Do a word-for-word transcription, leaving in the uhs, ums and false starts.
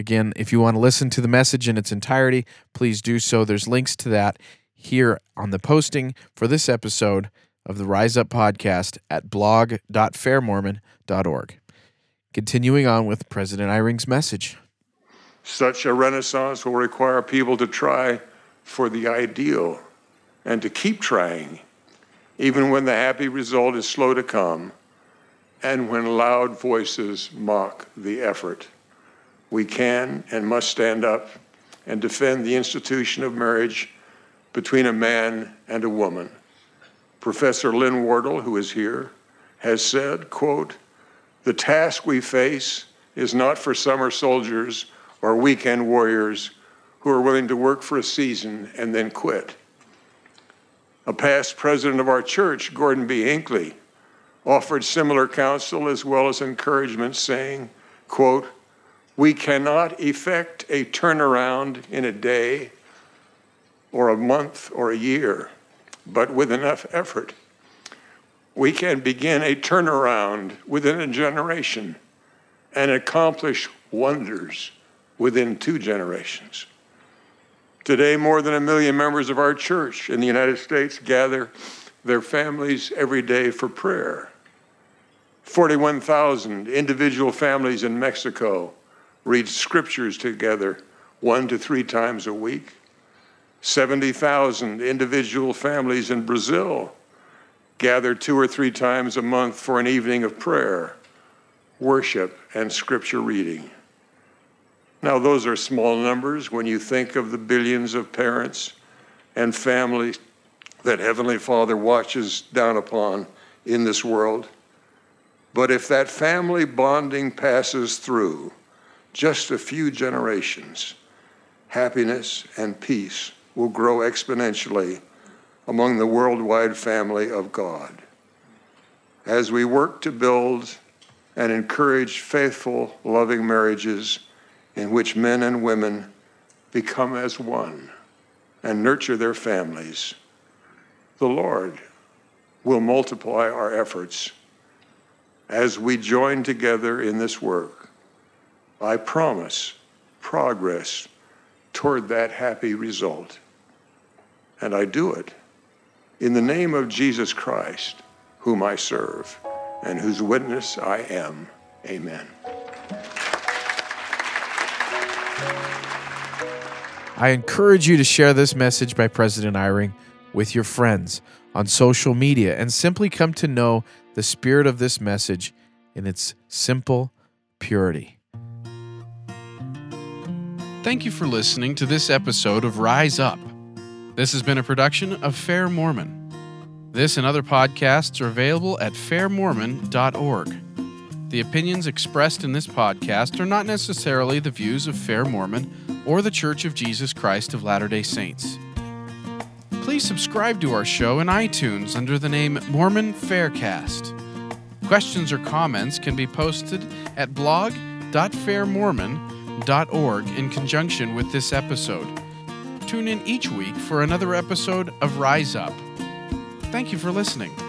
Again, if you want to listen to the message in its entirety, please do so. There's links to that here on the posting for this episode of the Rise Up podcast at blog dot fair mormon dot org. Continuing on with President Eyring's message. Such a renaissance will require people to try for the ideal and to keep trying, even when the happy result is slow to come and when loud voices mock the effort. We can and must stand up and defend the institution of marriage between a man and a woman. Professor Lynn Wardle, who is here, has said, quote, "The task we face is not for summer soldiers or weekend warriors who are willing to work for a season and then quit." A past president of our church, Gordon B. Hinckley, offered similar counsel as well as encouragement, saying, quote, "We cannot effect a turnaround in a day or a month or a year, but with enough effort, we can begin a turnaround within a generation and accomplish wonders within two generations." Today, more than a million members of our church in the United States gather their families every day for prayer. forty-one thousand individual families in Mexico read scriptures together one to three times a week. seventy thousand individual families in Brazil gather two or three times a month for an evening of prayer, worship, and scripture reading. Now, those are small numbers when you think of the billions of parents and families that Heavenly Father watches down upon in this world. But if that family bonding passes through just a few generations, happiness and peace will grow exponentially among the worldwide family of God. As we work to build and encourage faithful, loving marriages in which men and women become as one and nurture their families, the Lord will multiply our efforts. As we join together in this work, I promise progress toward that happy result. And I do it in the name of Jesus Christ, whom I serve and whose witness I am. Amen. I encourage you to share this message by President Eyring with your friends on social media and simply come to know the spirit of this message in its simple purity. Thank you for listening to this episode of Rise Up. This has been a production of Fair Mormon. This and other podcasts are available at fair mormon dot org. The opinions expressed in this podcast are not necessarily the views of Fair Mormon or the Church of Jesus Christ of Latter-day Saints. Please subscribe to our show in iTunes under the name Mormon Faircast. Questions or comments can be posted at blog dot fair mormon dot org in conjunction with this episode. Tune in each week for another episode of Rise Up. Thank you for listening.